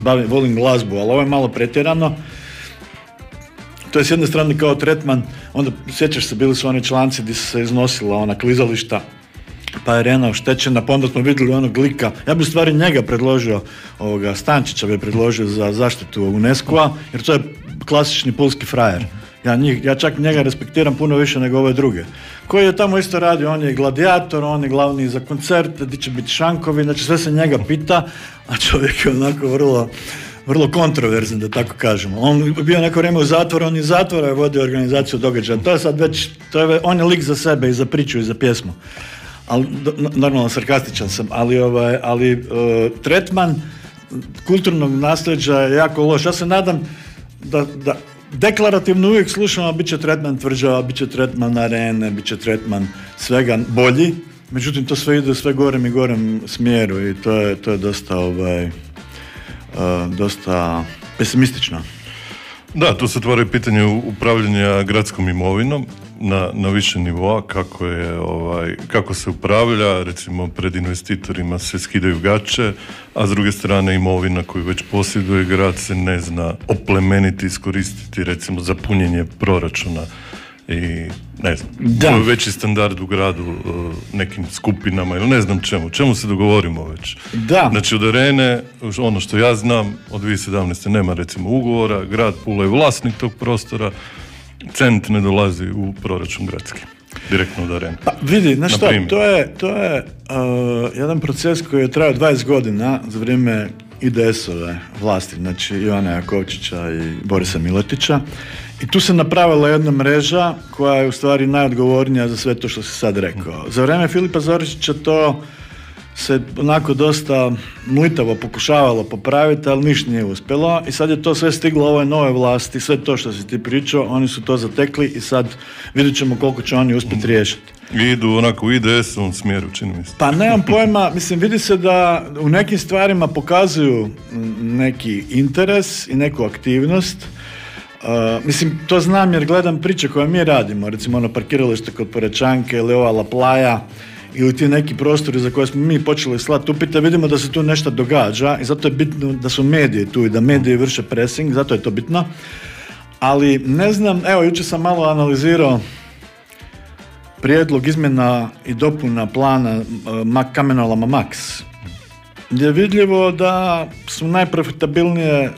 volim glazbu, ali ovo je malo pretjerano. To je s jedne strane kao tretman, onda sjećaš se, bili su oni članci gdje su se iznosila ona klizališta, pa je arena oštećena, pa onda smo vidjeli onog lika. Ja bi u stvari njega predložio, Stančića bi predložio za zaštitu UNESCO-a, jer to je klasični pulski frajer. Ja čak njega respektiram puno više nego ove druge. Koji je tamo isto radio, on je gladijator, on je glavni za koncerte, gdje će biti šankovi, znači sve se njega pita, a čovjek je onako vrlo kontroverzan, da tako kažemo. On je bio neko vrijeme u zatvoru, on iz zatvora je vodio organizaciju događaja. To je sad već, on je lik za sebe i za priču i za pjesmu. Ali, normalno sarkastičan sam, ali tretman kulturnog nasljeđa je jako loš. Ja se nadam da deklarativno uvijek slušamo, bit će tretman tvrđava, bit će tretman arene, bit će tretman svega bolji, međutim to sve ide u sve gorem i gorem smjeru i to je dosta pesimistično. Da, tu se otvara pitanje upravljanja gradskom imovinom na više nivoa, kako se upravlja, recimo pred investitorima se skidaju gače, a s druge strane imovina koju već posjeduje grad se ne zna oplemeniti, iskoristiti recimo za punjenje proračuna i ne znam, veći standard u gradu nekim skupinama ili ne znam čemu se dogovorimo već. Da. Znači od arene, ono što ja znam, od 2017. nema recimo ugovora, grad Pula je vlasnik tog prostora, cent ne dolazi u proračun gradski, direktno od arene. Pa vidi, znaš šta, to je jedan proces koji je trajao 20 godina za vrijeme IDS-ove vlasti, znači Ivana Jakovčića i Borisa Miletića. I tu se napravila jedna mreža koja je u stvari najodgovornija za sve to što si sad rekao. Za vrijeme Filipa Zoričića to se onako dosta mlitavo pokušavalo popraviti, ali ništa nije uspjelo i sad je to sve stiglo ovoj nove vlasti, sve to što si ti pričao, oni su to zatekli i sad vidjet ćemo koliko će oni uspjeti riješiti. Idu onako u IDS-ovom smjeru, čini mi se. Pa nemam pojma, mislim, vidi se da u nekim stvarima pokazuju neki interes i neku aktivnost. Mislim, to znam jer gledam priče koje mi radimo, recimo ono parkiralište kod Porečanke ili ova La Playa ili ti neki prostori za koje smo mi počeli slati upite, vidimo da se tu nešto događa i zato je bitno da su mediji tu i da mediji vrše pressing, zato je to bitno. Ali ne znam, evo jučer sam malo analizirao prijedlog izmjena i dopuna plana kamenolama Max, gdje je vidljivo da su najprofitabilnije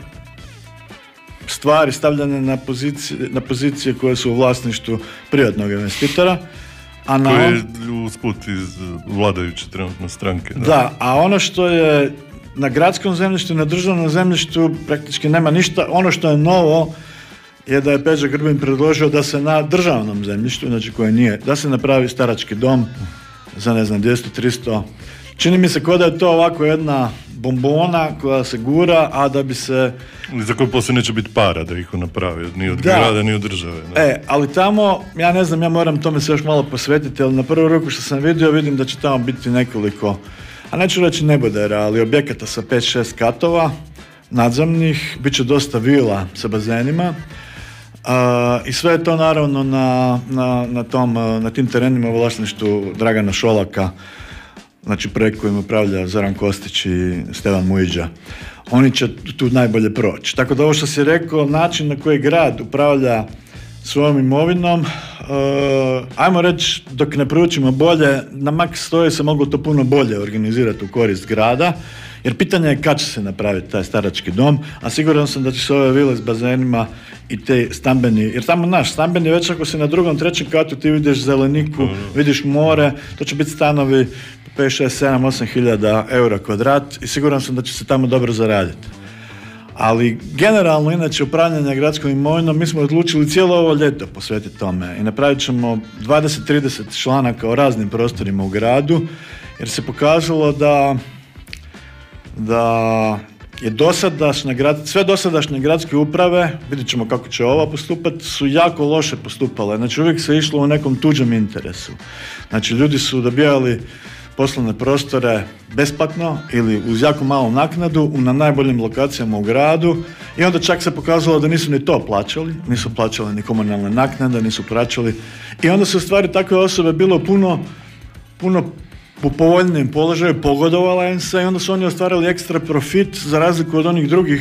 stvari stavljane na pozicije koje su u vlasništvu privatnog investitora. Koji je usput iz vladajuće trenutno stranke. Da, a ono što je na gradskom zemljištu, na državnom zemljištu praktički nema ništa. Ono što je novo je da je Peđa Grbin predložio da se na državnom zemljištu, znači koje nije, da se napravi starački dom za 200-300. Čini mi se kao da je to ovako jedna bombona koja se gura, a da bi se... Za koju poslije neće biti para da ih napravi, ni od grada, ni od države. Da. Ali tamo, ja ne znam, ja moram tome se još malo posvetiti, ali na prvu ruku što sam vidio, vidim da će tamo biti nekoliko, a neću reći nebodera, ali objekata sa 5-6 katova, nadzemnih, bit će dosta vila sa bazenima, i sve je to naravno na tim terenima u vlasništvu Dragana Šolaka, znači projekt kojim upravlja Zoran Kostić i Stevan Mujiđa. Oni će tu najbolje proći. Tako da ovo što si rekao, način na koji grad upravlja svojom imovinom, ajmo reći, dok ne proučimo bolje, na Max stoji se moglo to puno bolje organizirati u korist grada, jer pitanje je kad će se napraviti taj starački dom, a siguran sam da će se ove vile s bazenima i te stambeni, jer tamo naš stambeni, već ako si na 2., 3. katu ti vidiš zeleniku, vidiš more, to će biti stanovi 5, 6, 7, 8 hiljada eura kvadrat i siguran sam da će se tamo dobro zaraditi. Ali generalno, inače, upravljanje gradskom imovinom, mi smo odlučili cijelo ovo ljeto posvetiti tome i napravit ćemo 20-30 članaka o raznim prostorima u gradu, jer se pokazalo da je sve dosadašnje gradske uprave, vidjet ćemo kako će ova postupati, su jako loše postupale. Znači uvijek se išlo u nekom tuđem interesu. Znači ljudi su dobijali poslovne prostore besplatno ili uz jako malu naknadu na najboljim lokacijama u gradu i onda čak se pokazalo da nisu ni to plaćali, nisu plaćali ni komunalne naknade, nisu plaćali i onda su u stvari takve osobe bilo puno u povoljnijem položaju, pogodovala im se i onda su oni ostvarili ekstra profit za razliku od onih drugih